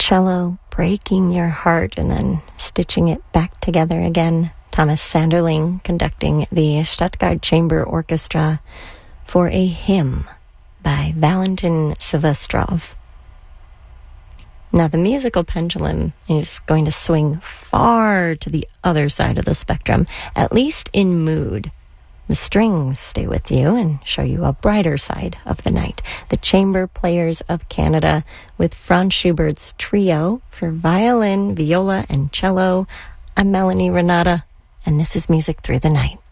cello breaking your heart and then stitching it back together again. Thomas Sanderling conducting the Stuttgart Chamber Orchestra for a hymn by Valentin Silvestrov. Now, the musical pendulum is going to swing far to the other side of the spectrum, at least in mood. The strings stay with you and show you a brighter side of the night. The Chamber Players of Canada with Franz Schubert's Trio for violin, viola, and cello. I'm Melanie Renata, and this is Music Through the Night.